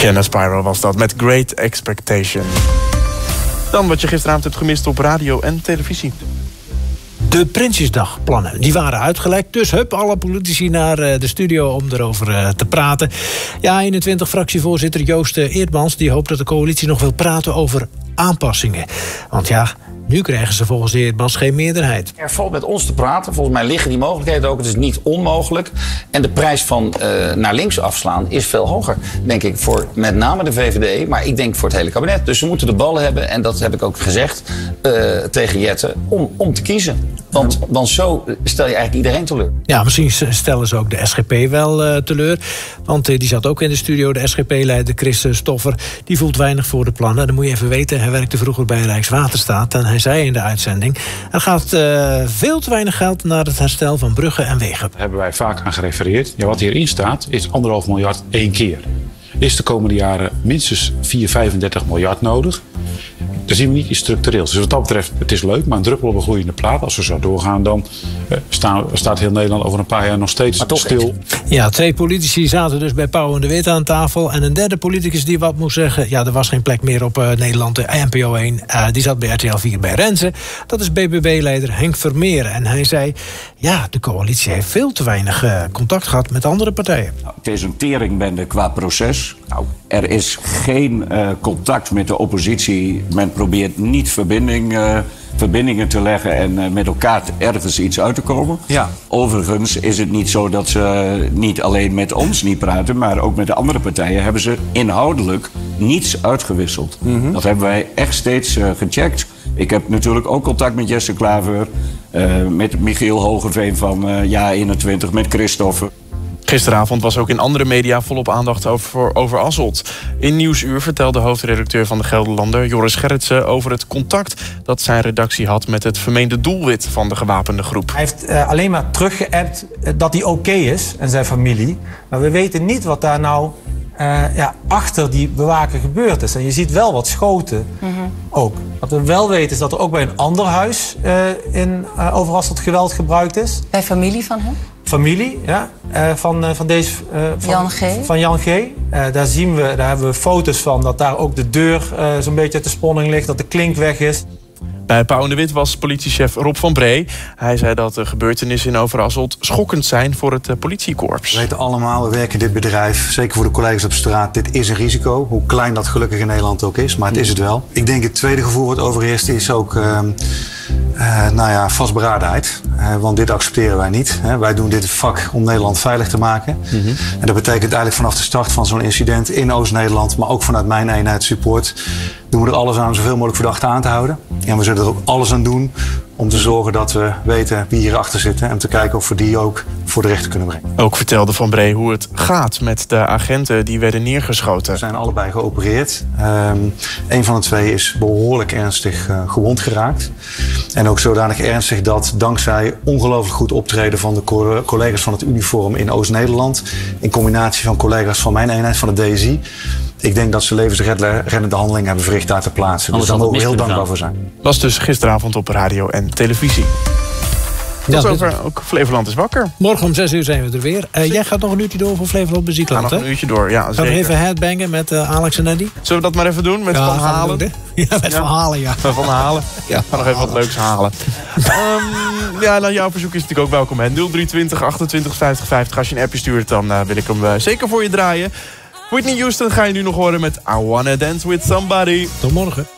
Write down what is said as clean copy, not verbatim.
Diana Spyro was dat met Great Expectation. Dan wat je gisteravond hebt gemist op radio en televisie. De Prinsjesdagplannen, die waren uitgelekt. Dus alle politici naar de studio om erover te praten. Ja, 21 fractievoorzitter Joost Eerdmans die hoopt dat de coalitie nog wil praten over aanpassingen. Want ja, nu krijgen ze volgens Eerdmans geen meerderheid. Er valt met ons te praten. Volgens mij liggen die mogelijkheden ook. Het is niet onmogelijk. En de prijs van naar links afslaan is veel hoger, denk ik, voor met name de VVD. Maar ik denk voor het hele kabinet. Dus ze moeten de bal hebben. En dat heb ik ook gezegd tegen Jette. Om te kiezen. Want zo stel je eigenlijk iedereen teleur. Ja, misschien stellen ze ook de SGP wel teleur. Want die zat ook in de studio. De SGP-leider Chris Stoffer. Die voelt weinig voor de plannen. Dan moet je even weten, hij werkte vroeger bij Rijkswaterstaat. En hij zei in de uitzending, er gaat veel te weinig geld naar het herstel van bruggen en wegen. Daar hebben wij vaak aan gerefereerd. Ja, wat hierin staat is 1,5 miljard 1 keer. Is de komende jaren minstens 35 miljard nodig. Daar zien we niet iets structureels. Dus wat dat betreft, het is leuk, maar een druppel op een gloeiende plaat. Als we zo doorgaan, dan staat heel Nederland over een paar jaar nog steeds stil. Ja, 2 politici zaten dus bij Pauw en de Wit aan tafel. En een derde politicus die wat moest zeggen. Ja, er was geen plek meer op Nederland, de NPO 1. Die zat bij RTL 4 bij Renze. Dat is BBB-leider Henk Vermeer. En hij zei, ja, de coalitie heeft veel te weinig contact gehad met andere partijen. Het is een teringbende qua proces. Er is geen contact met de oppositie. Men probeert niet verbindingen te leggen en met elkaar ergens iets uit te komen. Ja. Overigens is het niet zo dat ze niet alleen met ons niet praten, maar ook met de andere partijen hebben ze inhoudelijk niets uitgewisseld. Mm-hmm. Dat hebben wij echt steeds gecheckt. Ik heb natuurlijk ook contact met Jesse Klaver, met Michiel Hogeveen van JA21, met Christophe. Gisteravond was ook in andere media volop aandacht over Asselt. In Nieuwsuur vertelde hoofdredacteur van de Gelderlander Joris Gerritsen over het contact dat zijn redactie had met het vermeende doelwit van de gewapende groep. Hij heeft alleen maar teruggeappt dat hij oké is en zijn familie. Maar we weten niet wat daar nou achter die bewaker gebeurd is. En je ziet wel wat schoten ook. Wat we wel weten is dat er ook bij een ander huis in Overasselt geweld gebruikt is. Bij familie van hem? Familie, ja, van Jan G. Van Jan G. Daar hebben we foto's van dat daar ook de deur zo'n beetje uit de sponning ligt, dat de klink weg is. Bij Pauw en de Wit was politiechef Rob van Bree. Hij zei dat de gebeurtenissen in Overasselt schokkend zijn voor het politiekorps. We weten allemaal, we werken in dit bedrijf, zeker voor de collega's op straat, dit is een risico. Hoe klein dat gelukkig in Nederland ook is, maar het is het wel. Ik denk het tweede gevoel wat overheerst is ook vastberadenheid. Want dit accepteren wij niet. Wij doen dit vak om Nederland veilig te maken. Mm-hmm. En dat betekent eigenlijk vanaf de start van zo'n incident in Oost-Nederland, maar ook vanuit mijn eenheid support, doen we er alles aan om zoveel mogelijk verdachten aan te houden. En we zullen er ook alles aan doen om te zorgen dat we weten wie hierachter zitten en te kijken of we die ook voor de rechter kunnen brengen. Ook vertelde Van Bree hoe het gaat met de agenten die werden neergeschoten. Ze zijn allebei geopereerd. Een van de 2 is behoorlijk ernstig gewond geraakt. En ook zodanig ernstig dat dankzij ongelooflijk goed optreden van de collega's van het uniform in Oost-Nederland, in combinatie van collega's van mijn eenheid, van de DSI, ik denk dat ze levensreddende handelingen hebben verricht daar ter plaatse. Dus daar mogen we heel dankbaar voor zijn. Was dus gisteravond op radio en televisie. Tot zover ook Flevoland is wakker. Morgen om 6 uur zijn we er weer. Jij gaat nog een uurtje door voor Flevoland Muziekland, hè? Nog een uurtje door, ja, zeker. Gaan we even headbangen met Alex en Eddie? Zullen we dat maar even doen? Met Van Halen? Met Van Halen, ja. Van Halen. Ja, ga nog even wat leuks halen. Jouw verzoek is natuurlijk ook welkom, hè. 0320 28 50 50. Als je een appje stuurt, dan wil ik hem zeker voor je draaien. Whitney Houston ga je nu nog horen met I Wanna Dance With Somebody. Tot morgen.